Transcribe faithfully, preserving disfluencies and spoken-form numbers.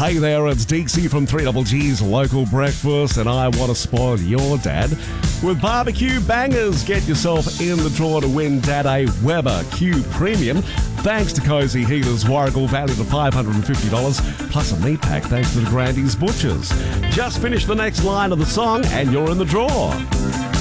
Hey there, it's Deeksy from three Double G's Local Breakfast, and I want to spoil your dad with barbecue bangers. Get yourself in the draw to win Dad a Weber Q Premium, thanks to Cozy Heaters Warrigal, valued at five hundred fifty dollars, plus a meat pack thanks to the Grandy's Butchers. Just finish the next line of the song and you're in the draw.